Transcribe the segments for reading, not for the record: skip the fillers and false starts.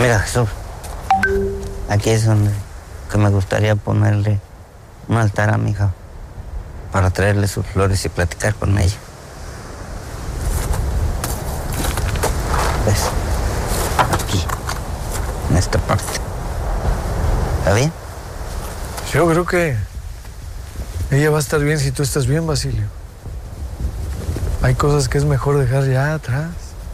Mira, Jesús, aquí es donde que me gustaría ponerle un altar a mi hija para traerle sus flores y platicar con ella. ¿Ves? Aquí, en esta parte. ¿Está bien? Yo creo que ella va a estar bien si tú estás bien, Basilio. Hay cosas que es mejor dejar ya atrás.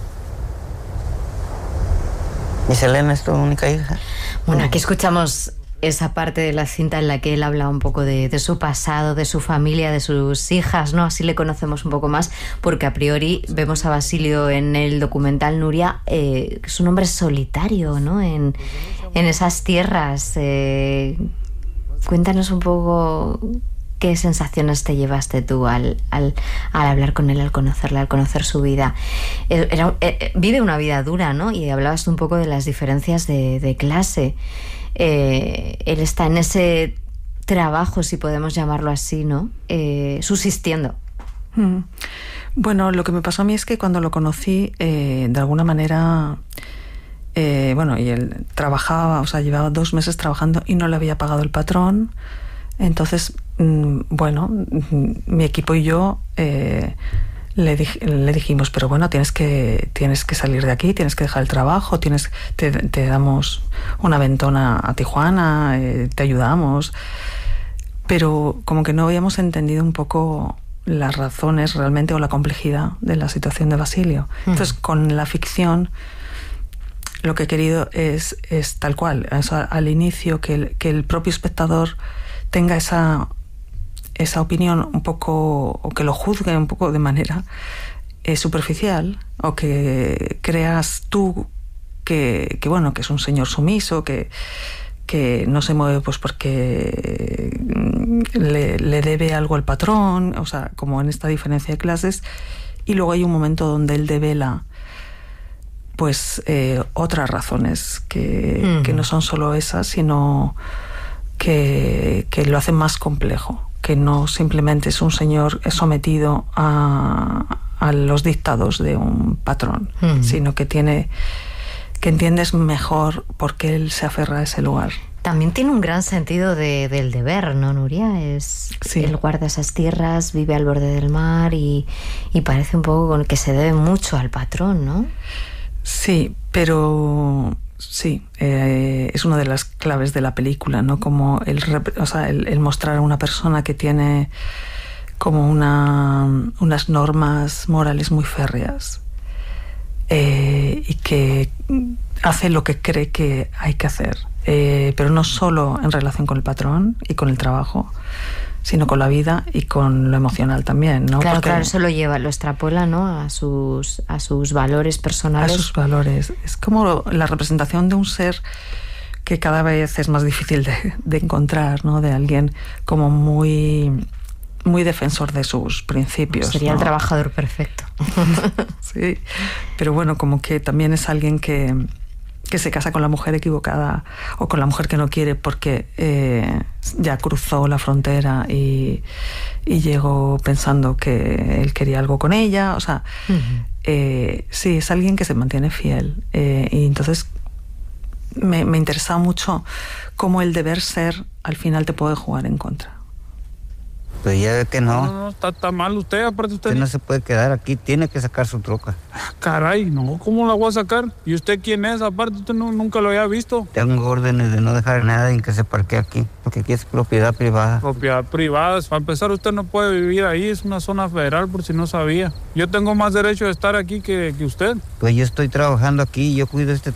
¿Y Selena es tu única hija? Bueno, aquí escuchamos esa parte de la cinta en la que él habla un poco de su pasado, de su familia, de sus hijas, ¿no? Así le conocemos un poco más, porque a priori vemos a Basilio en el documental, Nuria, es un hombre solitario, ¿no? En esas tierras. Cuéntanos un poco qué sensaciones te llevaste tú al hablar con él, al conocerle, al conocer su vida. Vive una vida dura, ¿no? Y hablabas un poco de las diferencias de clase. Él está en ese trabajo, si podemos llamarlo así, ¿no? Subsistiendo. Bueno, lo que me pasó a mí es que cuando lo conocí, de alguna manera, y él trabajaba, o sea, llevaba 2 meses trabajando y no le había pagado el patrón. Entonces, mi equipo y yo le dijimos, pero bueno, tienes que salir de aquí, tienes que dejar el trabajo, te damos una ventona a Tijuana, te ayudamos. Pero como que no habíamos entendido un poco las razones realmente o la complejidad de la situación de Basilio. Entonces, con la ficción, lo que he querido es tal cual, al inicio, que el propio espectador tenga esa opinión un poco, o que lo juzgue un poco de manera superficial, o que creas tú que es un señor sumiso, que no se mueve pues porque le debe algo al patrón, o sea, como en esta diferencia de clases. Y luego hay un momento donde él devela pues otras razones que no son solo esas, sino que lo hacen más complejo, que no simplemente es un señor sometido a los dictados de un patrón, sino que entiendes mejor por qué él se aferra a ese lugar. También tiene un gran sentido del deber, ¿no, Nuria? Sí. Él guarda esas tierras, vive al borde del mar y parece un poco que se debe mucho al patrón, ¿no? Sí, pero sí, es una de las claves de la película, ¿no? Como el mostrar a una persona que tiene como unas normas morales muy férreas, y que hace lo que cree que hay que hacer, pero no solo en relación con el patrón y con el trabajo, sino con la vida y con lo emocional también, ¿no? Claro, porque eso lo extrapola, ¿no? a sus valores personales. A sus valores. Es como la representación de un ser que cada vez es más difícil de encontrar, ¿no? De alguien como muy, muy defensor de sus principios. Sería, ¿no?, el trabajador perfecto. Sí, pero bueno, como que también es alguien que se casa con la mujer equivocada o con la mujer que no quiere porque ya cruzó la frontera y llegó pensando que él quería algo con ella. O sea, sí, es alguien que se mantiene fiel. Y entonces me interesaba mucho cómo el deber ser al final te puede jugar en contra. Pues ya que no. No, está mal usted, aparte usted. Usted no se puede quedar aquí, tiene que sacar su troca. Caray, no, ¿cómo la voy a sacar? ¿Y usted quién es? Aparte usted nunca lo había visto. Tengo órdenes de no dejar nada en que se parquee aquí, porque aquí es propiedad privada. Propiedad privada, para empezar usted no puede vivir ahí, es una zona federal por si no sabía. Yo tengo más derecho de estar aquí que usted. Pues yo estoy trabajando aquí, yo cuido este